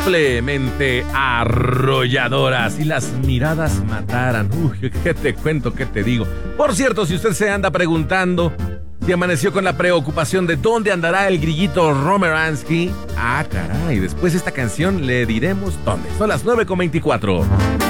simplemente arrolladoras y las miradas mataran. Uy, ¿qué te cuento? ¿Qué te digo? Por cierto, si usted se anda preguntando si amaneció con la preocupación de dónde andará el grillito Romeransky, caray, después de esta canción le diremos dónde. Son las 9:24.